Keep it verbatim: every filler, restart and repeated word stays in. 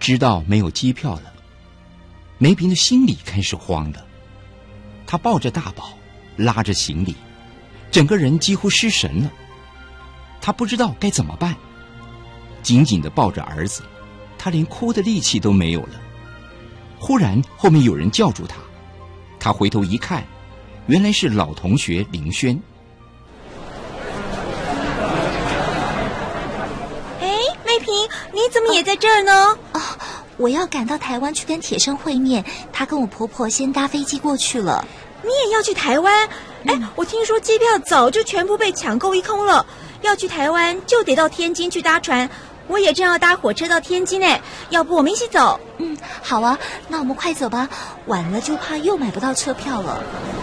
知道没有机票了，梅萍的心里开始慌了。她抱着大宝，拉着行李，整个人几乎失神了。她不知道该怎么办，紧紧地抱着儿子，她连哭的力气都没有了。忽然后面有人叫住她，她回头一看，原来是老同学林轩。 哎，梅萍，你怎么也在这儿呢？ 哦，我要赶到台湾去跟铁生会面，她跟我婆婆先搭飞机过去了。 你也要去台湾？哎、嗯，我听说机票早就全部被抢购一空了，要去台湾就得到天津去搭船。我也正要搭火车到天津呢，要不我们一起走？ 嗯，好啊，那我们快走吧，晚了就怕又买不到车票了。